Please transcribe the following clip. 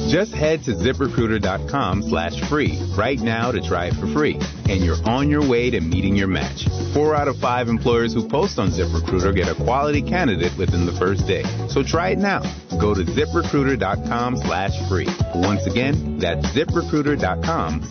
Just head to ZipRecruiter.com/free right now to try it for free. And you're on your way to meeting your match. 4 out of 5 employers who post on ZipRecruiter get a quality candidate within the first day. So try it now. Go to ZipRecruiter.com/free. Once again, that's ZipRecruiter.com